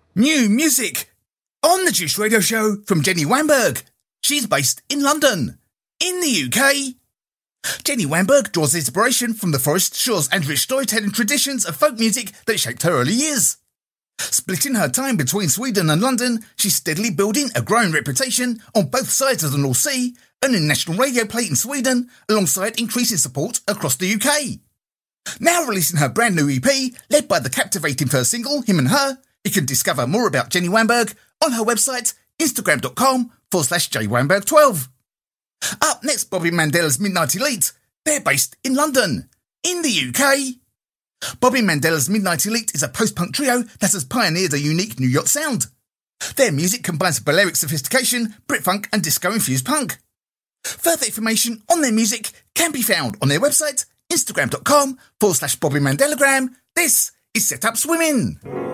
New music on the Juice Radio Show from Jenny Wamberg. She's based in London, in the UK. Jenny Wamberg draws inspiration from the Forest Shores and rich storytelling traditions of folk music that shaped her early years. Splitting her time between Sweden and London, she's steadily building a growing reputation on both sides of the North Sea, earning national radio play in Sweden, alongside increasing support across the UK. Now releasing her brand new EP, led by the captivating first single, Him and Her, you can discover more about Jenny Wamberg on her website, instagram.com/jwamberg12. Up next, Bobby Mandela's Midnight Elite. They're based in London, in the UK. Bobby Mandela's Midnight Elite is a post-punk trio that has pioneered a unique New York sound. Their music combines Balearic sophistication, Brit-funk and disco-infused punk. Further information on their music can be found on their website, instagram.com/BobbyMandelagram. This is Set Up Swimming.